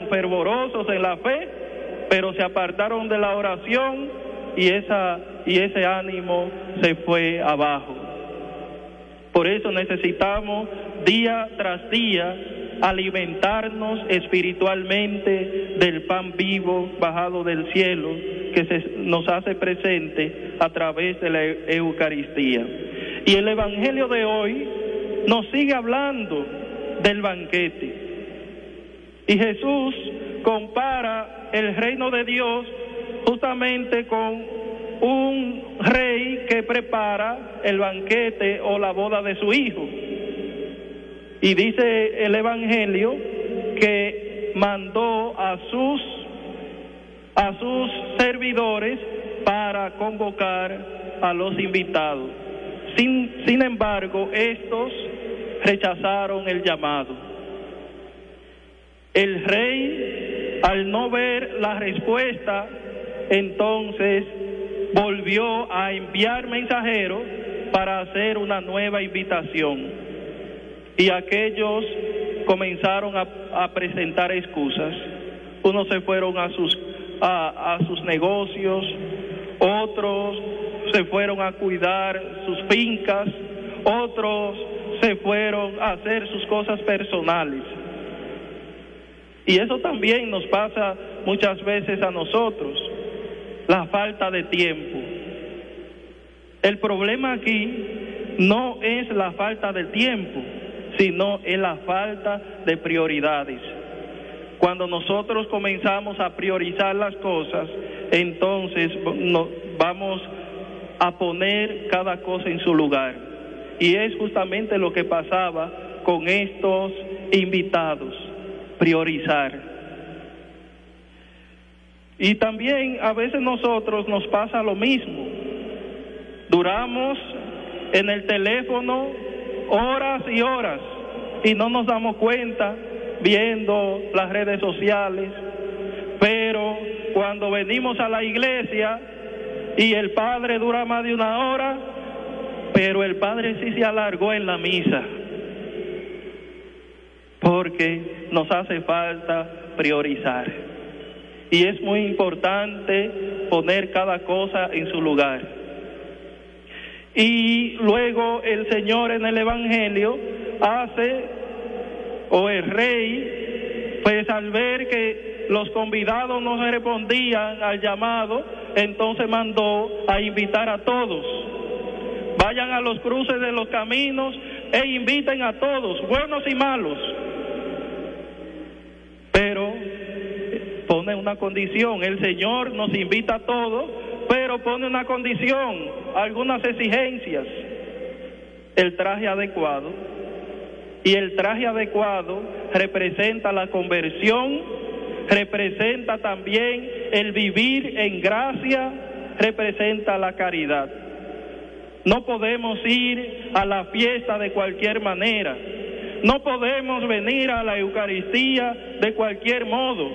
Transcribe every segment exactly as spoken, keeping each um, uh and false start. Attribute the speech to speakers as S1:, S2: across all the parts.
S1: fervorosos en la fe, pero se apartaron de la oración y, esa, y ese ánimo se fue abajo. Por eso necesitamos día tras día alimentarnos espiritualmente del pan vivo bajado del cielo que se nos hace presente a través de la Eucaristía. Y el Evangelio de hoy nos sigue hablando del banquete. Y Jesús compara el reino de Dios justamente con un rey que prepara el banquete o la boda de su hijo. Y dice el Evangelio que mandó a sus a sus servidores para convocar a los invitados. Sin, sin embargo, estos rechazaron el llamado. El rey, al no ver la respuesta, entonces volvió a enviar mensajeros para hacer una nueva invitación. Y aquellos comenzaron a, a presentar excusas. Unos se fueron a sus, a, a sus negocios, otros se fueron a cuidar sus fincas, otros se fueron a hacer sus cosas personales. Y eso también nos pasa muchas veces a nosotros, la falta de tiempo. El problema aquí no es la falta de tiempo, sino es la falta de prioridades. Cuando nosotros comenzamos a priorizar las cosas, entonces nos vamos a poner cada cosa en su lugar. Y es justamente lo que pasaba con estos invitados, priorizar. Y también a veces nosotros nos pasa lo mismo. Duramos en el teléfono horas y horas y no nos damos cuenta viendo las redes sociales, pero cuando venimos a la iglesia y el padre dura más de una hora, pero el padre sí se alargó en la misa, porque nos hace falta priorizar. Y es muy importante poner cada cosa en su lugar. Y luego el Señor en el Evangelio hace, o el rey, pues al ver que los convidados no respondían al llamado, entonces mandó a invitar a todos. Vayan a los cruces de los caminos e inviten a todos, buenos y malos. Pero pone una condición, el Señor nos invita a todos, pero pone una condición, algunas exigencias: el traje adecuado. Y el traje adecuado representa la conversión, representa también el vivir en gracia, representa la caridad. No podemos ir a la fiesta de cualquier manera, no podemos venir a la Eucaristía de cualquier modo.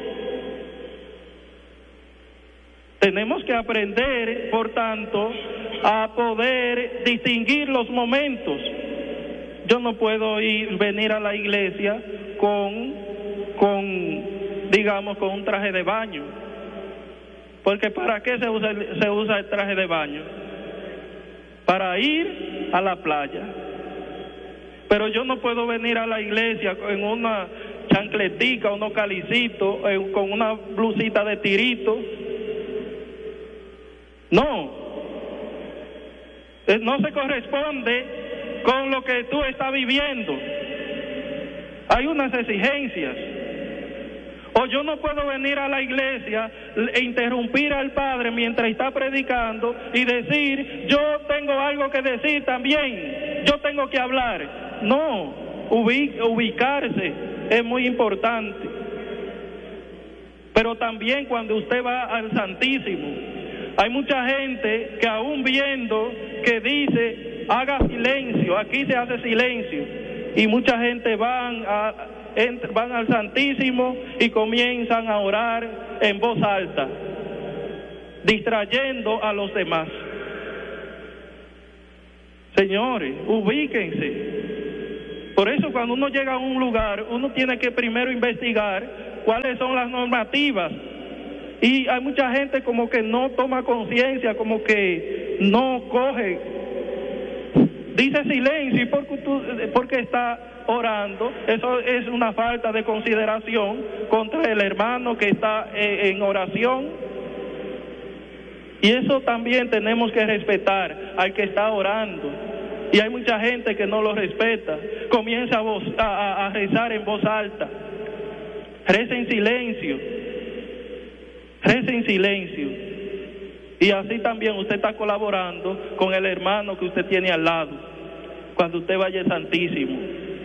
S1: Tenemos que aprender, por tanto, a poder distinguir los momentos. Yo no puedo ir, venir a la iglesia con, con, digamos, con un traje de baño. Porque ¿para qué se usa, se usa el traje de baño? Para ir a la playa. Pero yo no puedo venir a la iglesia en una chancletica, unos calicitos, con una blusita de tirito. No. No se corresponde con lo que tú estás viviendo. Hay unas exigencias. O yo no puedo venir a la iglesia e interrumpir al padre mientras está predicando y decir, yo tengo algo que decir también, yo tengo que hablar. No, ubicarse es muy importante. Pero también cuando usted va al Santísimo, hay mucha gente que aún viendo que dice, haga silencio, aquí se hace silencio, y mucha gente van a, van al Santísimo y comienzan a orar en voz alta, distrayendo a los demás. Señores, ubíquense. Por eso cuando uno llega a un lugar, uno tiene que primero investigar cuáles son las normativas. Y hay mucha gente como que no toma conciencia, como que no coge, dice silencio porque, tú, porque está orando. Eso es una falta de consideración contra el hermano que está eh, en oración. Y eso también tenemos que respetar al que está orando. Y hay mucha gente que no lo respeta. Comienza a, voz, a, a rezar en voz alta. Reza en silencio. Reza en silencio. Y así también usted está colaborando con el hermano que usted tiene al lado, cuando usted vaya al Santísimo.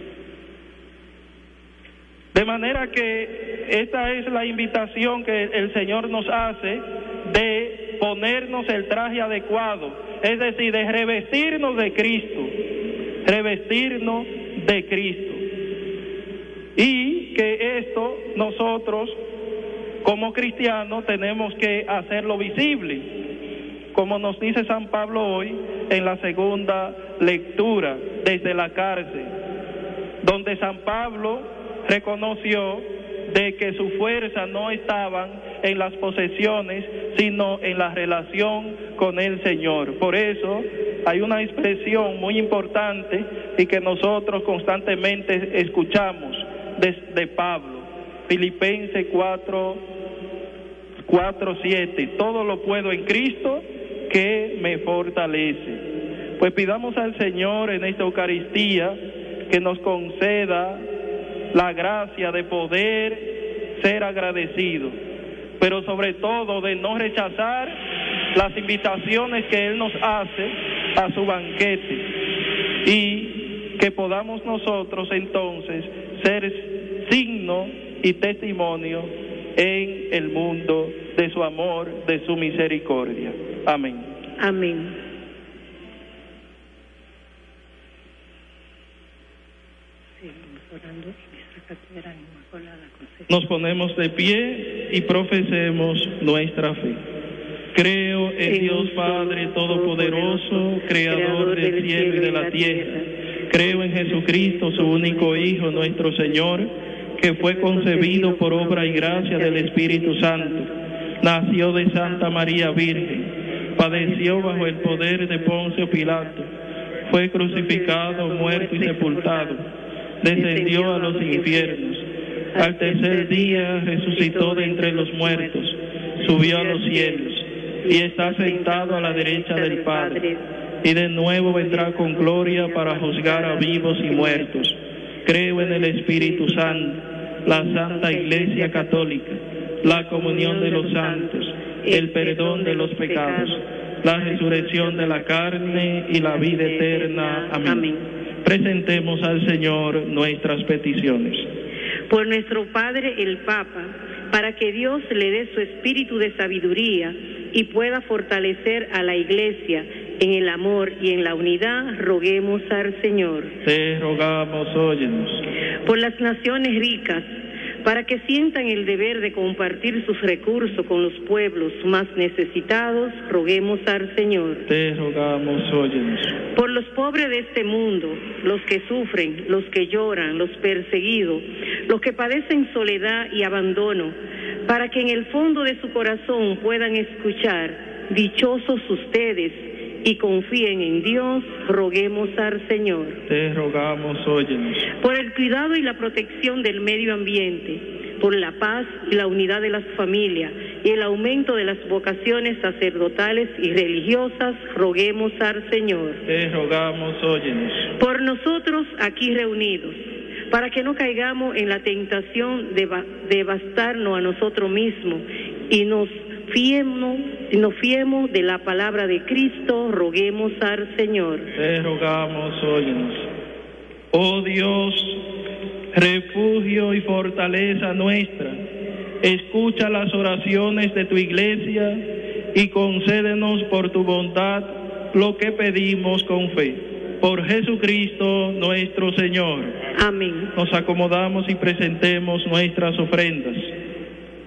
S1: De manera que esta es la invitación que el Señor nos hace de ponernos el traje adecuado, es decir, de revestirnos de Cristo, revestirnos de Cristo. Y que esto nosotros, como cristianos, tenemos que hacerlo visible, como nos dice San Pablo hoy en la segunda lectura desde la cárcel, donde San Pablo reconoció de que su fuerza no estaban en las posesiones, sino en la relación con el Señor. Por eso hay una expresión muy importante y que nosotros constantemente escuchamos de, de Pablo, Filipenses cuatro, cuatro, siete, todo lo puedo en Cristo que me fortalece. Pues pidamos al Señor en esta Eucaristía que nos conceda la gracia de poder ser agradecidos, pero sobre todo de no rechazar las invitaciones que Él nos hace a su banquete, y que podamos nosotros entonces ser signo y testimonio en el mundo de su amor, de su misericordia. Amén.
S2: Amén.
S1: Nos ponemos de pie y profesemos nuestra fe. Creo en Dios Padre Todopoderoso, Creador del cielo y de la tierra. Creo en Jesucristo, su único Hijo, nuestro Señor, que fue concebido por obra y gracia del Espíritu Santo. Nació de Santa María Virgen, padeció bajo el poder de Poncio Pilato, fue crucificado, muerto y sepultado, descendió a los infiernos. Al tercer día resucitó de entre los muertos, subió a los cielos y está sentado a la derecha del Padre, y de nuevo vendrá con gloria para juzgar a vivos y muertos. Creo en el Espíritu Santo, la Santa Iglesia Católica, la comunión de los santos, el perdón de los pecados, la resurrección de la carne y la vida eterna. Amén. Presentemos al Señor nuestras peticiones.
S2: Por nuestro Padre el Papa, para que Dios le dé su espíritu de sabiduría y pueda fortalecer a la Iglesia en el amor y en la unidad, roguemos al Señor.
S1: Te rogamos, óyenos.
S2: Por las naciones ricas, para que sientan el deber de compartir sus recursos con los pueblos más necesitados, roguemos al Señor.
S1: Te rogamos, óyenos.
S2: Por los pobres de este mundo, los que sufren, los que lloran, los perseguidos, los que padecen soledad y abandono, para que en el fondo de su corazón puedan escuchar, dichosos ustedes, y confíen en Dios, roguemos al Señor.
S1: Te rogamos, óyenos.
S2: Por el cuidado y la protección del medio ambiente, por la paz y la unidad de las familias y el aumento de las vocaciones sacerdotales y religiosas, roguemos al Señor.
S1: Te rogamos, óyenos.
S2: Por nosotros aquí reunidos, para que no caigamos en la tentación de, de bastarnos a nosotros mismos y nos fiemos, nos fiemos de la palabra de Cristo, roguemos al Señor.
S1: Te rogamos, óyenos. Oh Dios, refugio y fortaleza nuestra, escucha las oraciones de tu Iglesia y concédenos por tu bondad lo que pedimos con fe. Por Jesucristo nuestro Señor.
S2: Amén.
S1: Nos acomodamos y presentemos nuestras ofrendas.